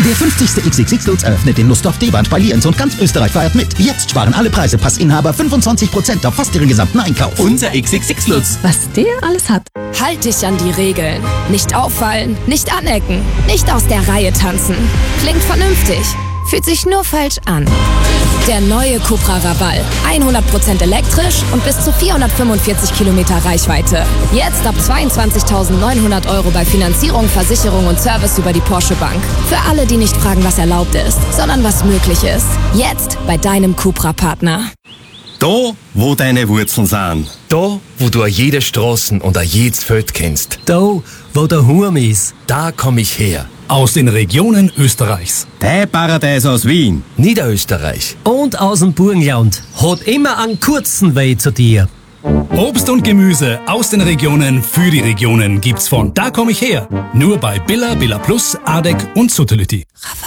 Der 50. XXX Lutz eröffnet in Lustdorf Deband bei Lienz und ganz Österreich feiert mit. Jetzt sparen alle Preisepassinhaber 25% auf fast ihren gesamten Einkauf. Unser XXX Lutz. Was der alles hat. Halt dich an die Regeln. Nicht auffallen, nicht anecken, nicht aus der Reihe tanzen. Klingt vernünftig, fühlt sich nur falsch an. Der neue Cupra Raval. 100% elektrisch und bis zu 445 Kilometer Reichweite. Jetzt ab 22.900 € bei Finanzierung, Versicherung und Service über die Porsche Bank. Für alle, die nicht fragen, was erlaubt ist, sondern was möglich ist. Jetzt bei deinem Cupra-Partner. Da, wo deine Wurzeln sind. Da, wo du jede Straßen und jedes Feld kennst. Da, wo der Hurm ist. Da komm ich her. Aus den Regionen Österreichs. Dein Paradies aus Wien. Niederösterreich. Und aus dem Burgenland. Hat immer einen kurzen Weg zu dir. Obst und Gemüse aus den Regionen für die Regionen gibt's von Da komm ich her. Nur bei Billa, Billa Plus, Adek und Suttelütti.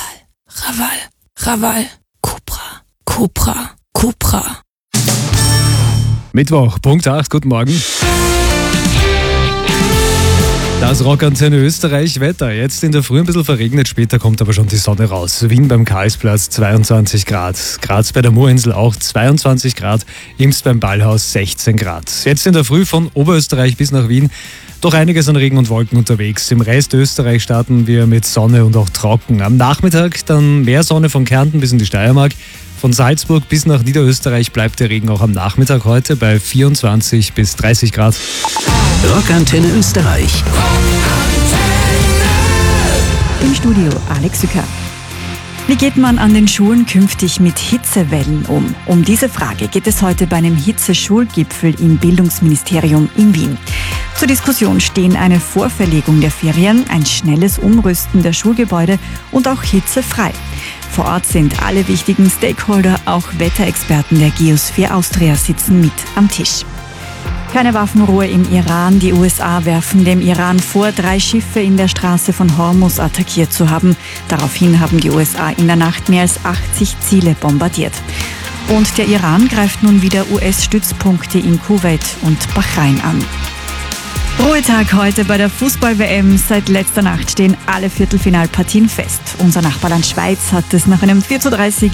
Raval. Cupra. Mittwoch, Punkt 8, guten Morgen. Das Rockantenne Österreich Wetter. Jetzt in der Früh ein bisschen verregnet, später kommt aber schon die Sonne raus. Wien beim Karlsplatz 22 Grad, Graz bei der Moorinsel auch 22 Grad, Imst beim Ballhaus 16 Grad. Jetzt in der Früh von Oberösterreich bis nach Wien doch einiges an Regen und Wolken unterwegs. Im Rest Österreich starten wir mit Sonne und auch trocken. Am Nachmittag dann mehr Sonne von Kärnten bis in die Steiermark. Von Salzburg bis nach Niederösterreich bleibt der Regen auch am Nachmittag heute bei 24 bis 30 Grad. Rockantenne Österreich. Im Studio Alex Sücker. Wie geht man an den Schulen künftig mit Hitzewellen um? Um diese Frage geht es heute bei einem Hitzeschulgipfel im Bildungsministerium in Wien. Zur Diskussion stehen eine Vorverlegung der Ferien, ein schnelles Umrüsten der Schulgebäude und auch hitzefrei. Vor Ort sind alle wichtigen Stakeholder, auch Wetterexperten der Geosphere Austria sitzen mit am Tisch. Keine Waffenruhe im Iran. Die USA werfen dem Iran vor, 3 Schiffe in der Straße von Hormuz attackiert zu haben. Daraufhin haben die USA in der Nacht mehr als 80 Ziele bombardiert. Und der Iran greift nun wieder US-Stützpunkte in Kuwait und Bahrain an. Ruhetag heute bei der Fußball-WM. Seit letzter Nacht stehen alle Viertelfinalpartien fest. Unser Nachbarland Schweiz hat es nach einem 4:30